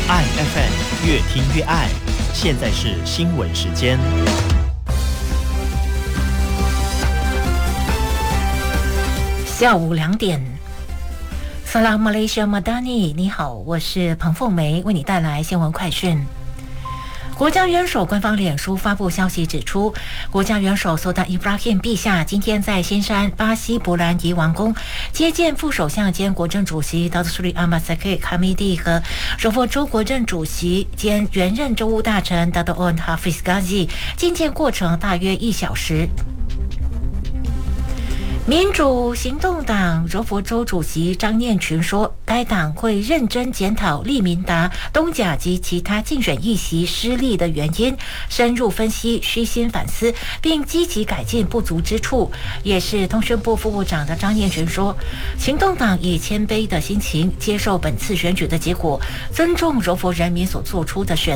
爱 FM 越听越爱。现在是新闻时间。 下午2点。Salam Malaysia Madani， 你好，我是彭凤梅，为你带来新闻快讯。国家元首官方脸书发布消息指出，国家元首苏丹伊布拉欣陛下今天在新山巴西伯兰伊王宫接见副首相兼国政主席达斯里阿马萨克卡米蒂和首府州国政主席兼原任州务大臣达多恩哈菲斯嘎吉，觐见过程大约1小时。民主行动党柔佛州主席张念群说，该党会认真检讨利民达、东甲及其他竞选议席失利的原因，深入分析、虚心反思，并积极改进不足之处。也是通讯部副部长的张念群说，行动党以谦卑的心情接受本次选举的结果，尊重柔佛人民所做出的选择。